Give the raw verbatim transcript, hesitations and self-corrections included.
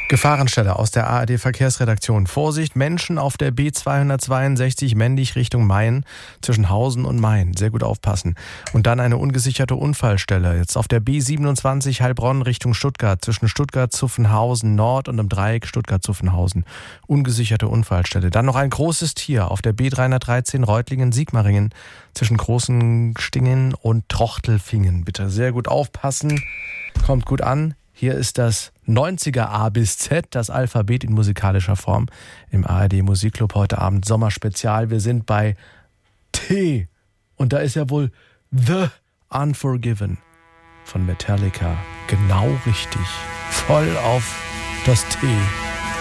Gefahrenstelle aus der A R D-Verkehrsredaktion. Vorsicht, Menschen auf der B zweihundertzweiundsechzig männlich Richtung Main, zwischen Hausen und Main. Sehr gut aufpassen. Und dann eine ungesicherte Unfallstelle. Jetzt auf der B siebenundzwanzig Heilbronn Richtung Stuttgart, zwischen Stuttgart-Zuffenhausen Nord und im Dreieck Stuttgart-Zuffenhausen. Ungesicherte Unfallstelle. Dann noch ein großes Tier auf der B dreihundertdreizehn Reutlingen-Sigmaringen, zwischen Großenstingen und Trochtelfingen. Bitte sehr gut aufpassen. Kommt gut an. Hier ist das neunziger A bis Z, das Alphabet in musikalischer Form im A R D Musikclub heute Abend Sommerspezial. Wir sind bei T und da ist ja wohl The Unforgiven von Metallica genau richtig. Voll auf das T.